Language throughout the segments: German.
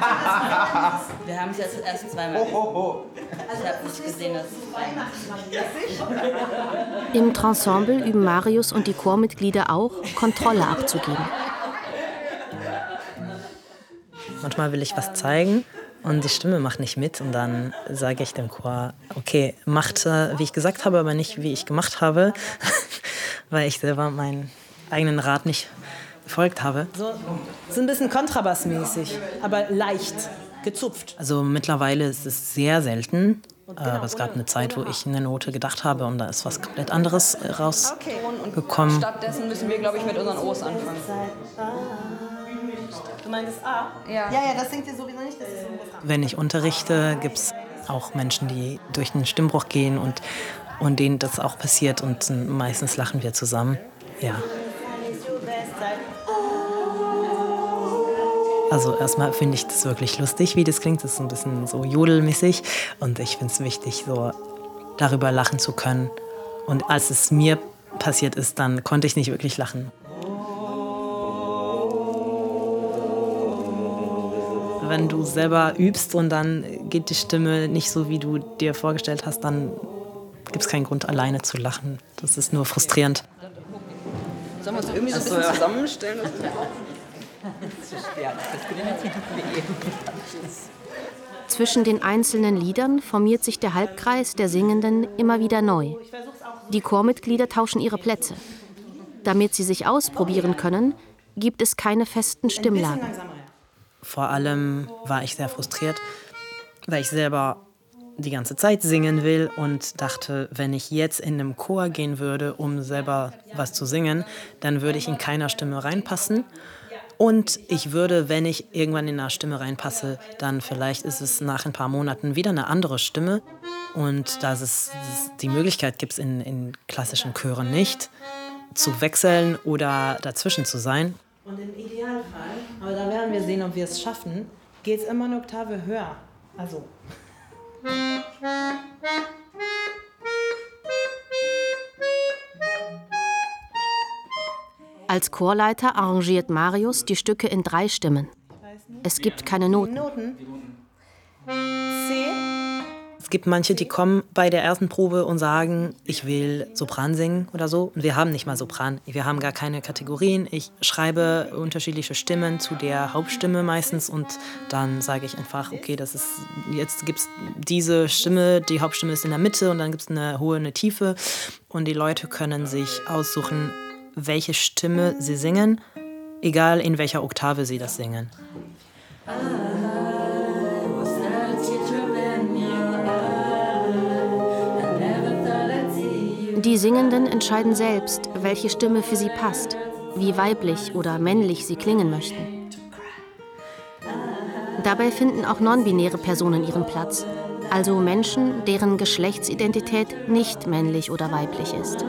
Wir haben es jetzt erst zweimal gesehen. Ich habe nicht gesehen, dass es Im Trensemble üben Marius und die Chormitglieder auch, Kontrolle abzugeben. Manchmal will ich was zeigen und die Stimme macht nicht mit und dann sage ich dem Chor, okay, macht, wie ich gesagt habe, aber nicht, wie ich gemacht habe, weil ich selber meinen eigenen Rat nicht befolgt habe. So ein bisschen kontrabassmäßig, aber leicht, gezupft. Also mittlerweile ist es sehr selten, aber es gab eine Zeit, wo ich eine Note gedacht habe und da ist was komplett anderes rausgekommen. Stattdessen müssen wir, glaube ich, mit unseren O's anfangen. Du meinst A? Ja, das singt ihr sowieso nicht, das ist ein Refrain. Wenn ich unterrichte, gibt es auch Menschen, die durch den Stimmbruch gehen und denen das auch passiert und meistens lachen wir zusammen. Ja. Also erstmal finde ich das wirklich lustig, wie das klingt. Das ist ein bisschen so jodelmäßig und ich finde es wichtig, so darüber lachen zu können. Und als es mir passiert ist, dann konnte ich nicht wirklich lachen. Wenn du selber übst und dann geht die Stimme nicht so, wie du dir vorgestellt hast, dann gibt es keinen Grund, alleine zu lachen. Das ist nur frustrierend. Sollen wir uns irgendwie so ein bisschen zusammenstellen? Zwischen den einzelnen Liedern formiert sich der Halbkreis der Singenden immer wieder neu. Die Chormitglieder tauschen ihre Plätze. Damit sie sich ausprobieren können, gibt es keine festen Stimmlagen. Vor allem war ich sehr frustriert, weil ich selber die ganze Zeit singen will und dachte, wenn ich jetzt in einem Chor gehen würde, um selber was zu singen, dann würde ich in keiner Stimme reinpassen. Und ich würde, wenn ich irgendwann in einer Stimme reinpasse, dann vielleicht ist es nach ein paar Monaten wieder eine andere Stimme. Und dass es die Möglichkeit gibt, in klassischen Chören nicht, zu wechseln oder dazwischen zu sein. Und im Idealfall, aber da werden wir sehen, ob wir es schaffen, geht es immer eine Oktave höher. Also. Als Chorleiter arrangiert Marius die Stücke in 3 Stimmen. Es gibt keine Noten. C. Es gibt manche, die kommen bei der ersten Probe und sagen, ich will Sopran singen oder so. Und wir haben nicht mal Sopran. Wir haben gar keine Kategorien. Ich schreibe unterschiedliche Stimmen zu der Hauptstimme meistens und dann sage ich einfach, okay, jetzt gibt es diese Stimme, die Hauptstimme ist in der Mitte und dann gibt es eine hohe, eine tiefe. Und die Leute können sich aussuchen, welche Stimme sie singen, egal in welcher Oktave sie das singen. Die Singenden entscheiden selbst, welche Stimme für sie passt, wie weiblich oder männlich sie klingen möchten. Dabei finden auch non-binäre Personen ihren Platz, also Menschen, deren Geschlechtsidentität nicht männlich oder weiblich ist.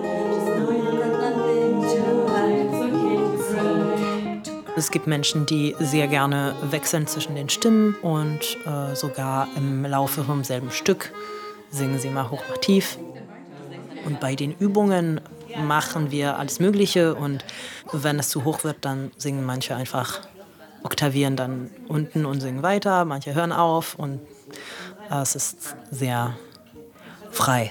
Es gibt Menschen, die sehr gerne wechseln zwischen den Stimmen und sogar im Laufe vom selben Stück singen sie mal hoch, mal tief. Und bei den Übungen machen wir alles Mögliche und wenn es zu hoch wird, dann singen manche einfach, oktavieren dann unten und singen weiter, manche hören auf und es ist sehr frei.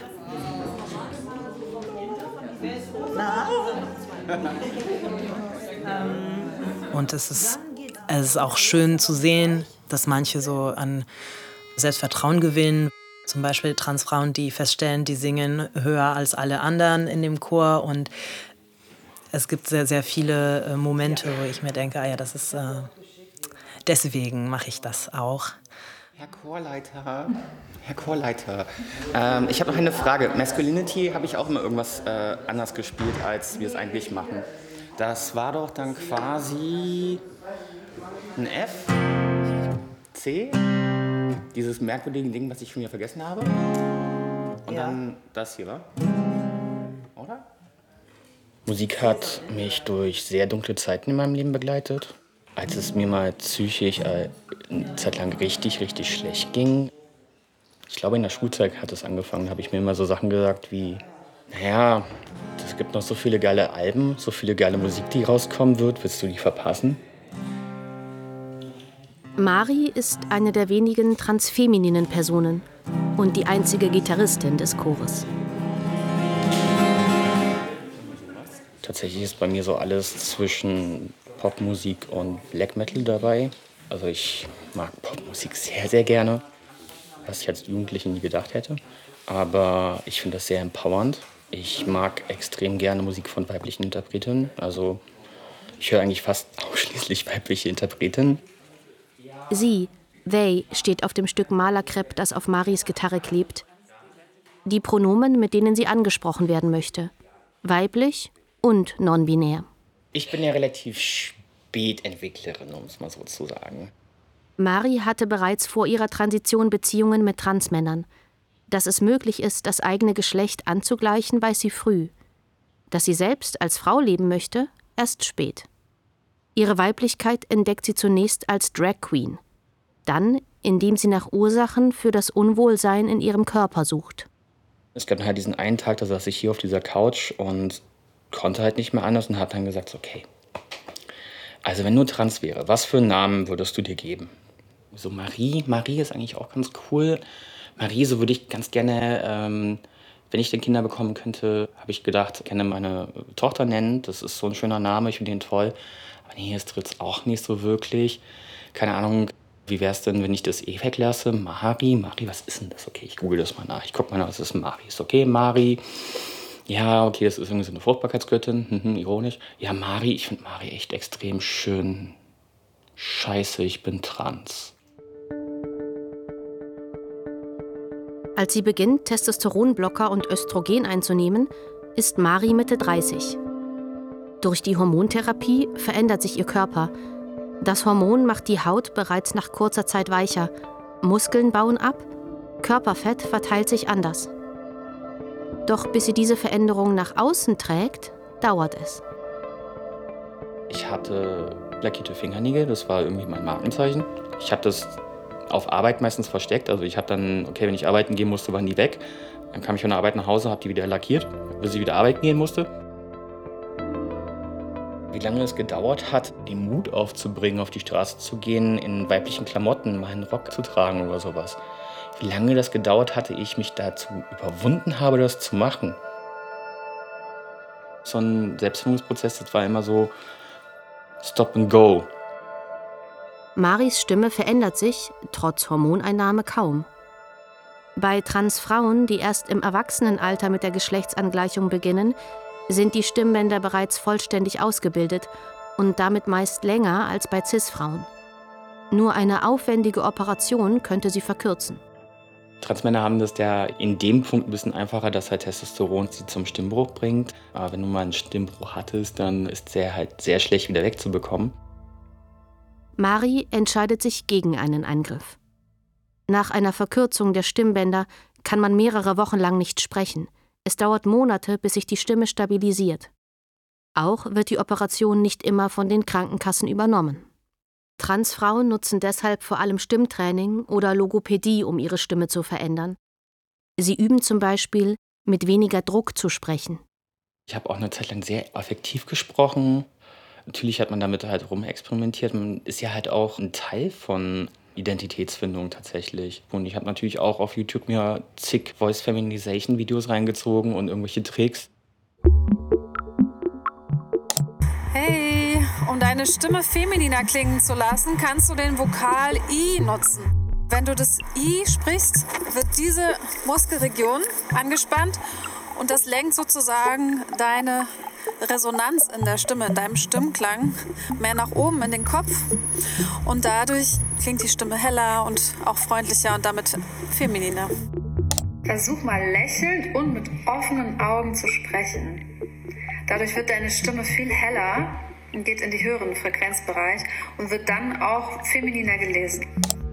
Und es ist auch schön zu sehen, dass manche so an Selbstvertrauen gewinnen. Zum Beispiel Transfrauen, die feststellen, die singen höher als alle anderen in dem Chor. Und es gibt sehr, sehr viele Momente, wo ich mir denke, das ist deswegen mache ich das auch. Herr Chorleiter, ich habe noch eine Frage. Masculinity habe ich auch immer irgendwas anders gespielt, als wir es eigentlich machen. Das war doch dann quasi ein F, C, dieses merkwürdige Ding, was ich schon wieder vergessen habe. Und dann das hier, wa? Oder? Musik hat mich durch sehr dunkle Zeiten in meinem Leben begleitet. Als es mir mal psychisch eine Zeit lang richtig, richtig schlecht ging. Ich glaube, in der Schulzeit hat es angefangen, da habe ich mir immer so Sachen gesagt wie, es gibt noch so viele geile Alben, so viele geile Musik, die rauskommen wird, willst du die verpassen? Mari ist eine der wenigen transfemininen Personen und die einzige Gitarristin des Chores. Tatsächlich ist bei mir so alles zwischen Popmusik und Black Metal dabei. Also ich mag Popmusik sehr, sehr gerne, was ich als Jugendliche nie gedacht hätte. Aber ich finde das sehr empowernd. Ich mag extrem gerne Musik von weiblichen Interpretinnen. Also ich höre eigentlich fast ausschließlich weibliche Interpretinnen. Sie, they, steht auf dem Stück Malerkrepp, das auf Maris Gitarre klebt. Die Pronomen, mit denen sie angesprochen werden möchte. Weiblich und non-binär. Ich bin ja relativ Spätentwicklerin, um es mal so zu sagen. Mari hatte bereits vor ihrer Transition Beziehungen mit Transmännern. Dass es möglich ist, das eigene Geschlecht anzugleichen, weiß sie früh. Dass sie selbst als Frau leben möchte, erst spät. Ihre Weiblichkeit entdeckt sie zunächst als Drag Queen. Dann, indem sie nach Ursachen für das Unwohlsein in ihrem Körper sucht. Es gab halt diesen einen Tag, da saß ich hier auf dieser Couch und konnte halt nicht mehr anders und habe dann gesagt, okay, also wenn du trans wäre, was für einen Namen würdest du dir geben? So Marie ist eigentlich auch ganz cool. Marie, so würde ich ganz gerne, wenn ich denn Kinder bekommen könnte, habe ich gedacht, gerne meine Tochter nennen. Das ist so ein schöner Name, ich finde den toll. Aber nee, es tritt auch nicht so wirklich. Keine Ahnung, wie wäre es denn, wenn ich das weglasse? Mari, was ist denn das? Okay, ich google das mal nach. Ich gucke mal nach, was ist Mari? Ist okay, Mari. Ja, okay, das ist irgendwie so eine Fruchtbarkeitsgöttin. Ironisch. Ja, Mari, ich finde Mari echt extrem schön. Scheiße, ich bin trans. Als sie beginnt, Testosteronblocker und Östrogen einzunehmen, ist Mari Mitte 30. Durch die Hormontherapie verändert sich ihr Körper. Das Hormon macht die Haut bereits nach kurzer Zeit weicher. Muskeln bauen ab, Körperfett verteilt sich anders. Doch bis sie diese Veränderung nach außen trägt, dauert es. Ich hatte lackierte Fingernägel, das war irgendwie mein Markenzeichen. Ich habe das auf Arbeit meistens versteckt. Also ich habe dann, okay, wenn ich arbeiten gehen musste, waren die weg. Dann kam ich von der Arbeit nach Hause, habe die wieder lackiert, bis ich wieder arbeiten gehen musste. Wie lange es gedauert hat, den Mut aufzubringen, auf die Straße zu gehen, in weiblichen Klamotten mal einen Rock zu tragen oder sowas. Wie lange das gedauert hatte, ich mich dazu überwunden habe, das zu machen. So ein Selbstfindungsprozess, das war immer so Stop and Go. Maris Stimme verändert sich, trotz Hormoneinnahme, kaum. Bei Transfrauen, die erst im Erwachsenenalter mit der Geschlechtsangleichung beginnen, sind die Stimmbänder bereits vollständig ausgebildet und damit meist länger als bei Cis-Frauen. Nur eine aufwendige Operation könnte sie verkürzen. Transmänner haben das ja in dem Punkt ein bisschen einfacher, dass halt Testosteron sie zum Stimmbruch bringt. Aber wenn du mal einen Stimmbruch hattest, dann ist der halt sehr schlecht wieder wegzubekommen. Mari entscheidet sich gegen einen Eingriff. Nach einer Verkürzung der Stimmbänder kann man mehrere Wochen lang nicht sprechen. Es dauert Monate, bis sich die Stimme stabilisiert. Auch wird die Operation nicht immer von den Krankenkassen übernommen. Transfrauen nutzen deshalb vor allem Stimmtraining oder Logopädie, um ihre Stimme zu verändern. Sie üben zum Beispiel, mit weniger Druck zu sprechen. Ich habe auch eine Zeit lang sehr effektiv gesprochen. Natürlich hat man damit halt rumexperimentiert. Man ist ja halt auch ein Teil von Identitätsfindung tatsächlich. Und ich habe natürlich auch auf YouTube mir zig Voice-Feminization-Videos reingezogen und irgendwelche Tricks. Hey, um deine Stimme femininer klingen zu lassen, kannst du den Vokal I nutzen. Wenn du das I sprichst, wird diese Muskelregion angespannt und das lenkt sozusagen deine Resonanz in der Stimme, in deinem Stimmklang mehr nach oben in den Kopf und dadurch klingt die Stimme heller und auch freundlicher und damit femininer. Versuch mal lächelnd und mit offenen Augen zu sprechen. Dadurch wird deine Stimme viel heller und geht in den höheren Frequenzbereich und wird dann auch femininer gelesen.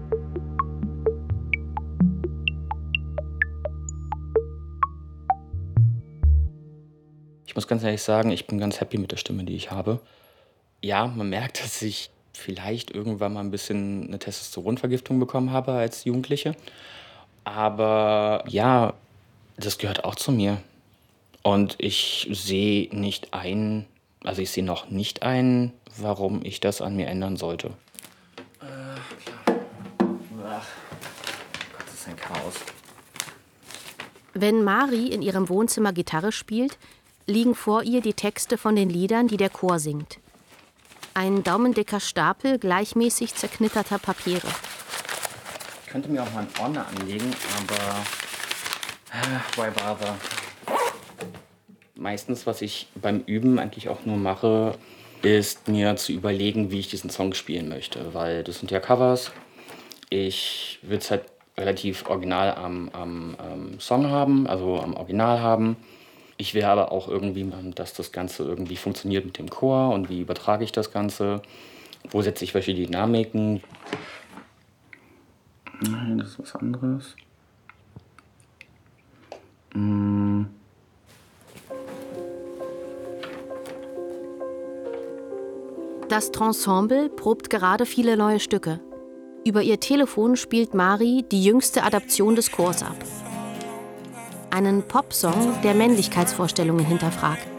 Ich muss ganz ehrlich sagen, ich bin ganz happy mit der Stimme, die ich habe. Ja, man merkt, dass ich vielleicht irgendwann mal ein bisschen eine Testosteronvergiftung bekommen habe als Jugendliche. Aber ja, das gehört auch zu mir. Und ich sehe noch nicht ein, warum ich das an mir ändern sollte. Klar. ist ein Chaos. Wenn Mari in ihrem Wohnzimmer Gitarre spielt, liegen vor ihr die Texte von den Liedern, die der Chor singt. Ein daumendicker Stapel gleichmäßig zerknitterter Papiere. Ich könnte mir auch mal einen Ordner anlegen, aber why bother? Meistens, was ich beim Üben eigentlich auch nur mache, ist mir zu überlegen, wie ich diesen Song spielen möchte. Weil das sind ja Covers. Ich will es halt relativ original am Song haben, also am Original haben. Ich will aber auch irgendwie, dass das Ganze irgendwie funktioniert mit dem Chor und wie übertrage ich das Ganze. Wo setze ich welche Dynamiken. Nein, das ist was anderes. Das Trensemble probt gerade viele neue Stücke. Über ihr Telefon spielt Mari die jüngste Adaption des Chors ab. Einen Popsong, der Männlichkeitsvorstellungen hinterfragt.